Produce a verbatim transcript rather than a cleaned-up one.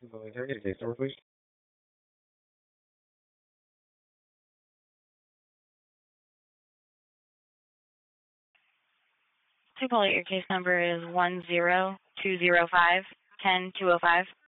Military, case number, please. To call it, your case number is one zero two zero five ten two zero five.